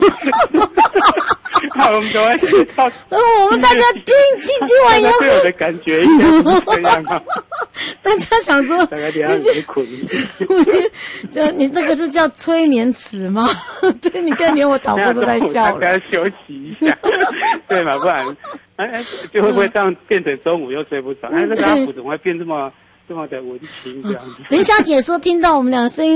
好，我们赶快到。 我们大家听完以后， 对我的感觉应该是这样啊。 大家想说， 大概等下你困。 你这个是叫催眠词吗？对，你看连我导播都在笑了。 大家休息一下，对嘛？不然，就会不会这样变成中午又睡不着？那个阿福怎么会变这么的文青这样子？ 林小姐说听到我们俩的声音。